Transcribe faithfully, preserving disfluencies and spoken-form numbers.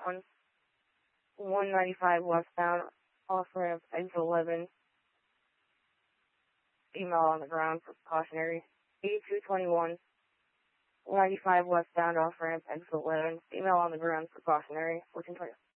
one. one ninety-five westbound, off ramp, exit eleven. Female on the ground for cautionary. eighty-two twenty-one. one ninety-five westbound, off ramp, exit eleven. Female on the ground for cautionary. fourteen twenty.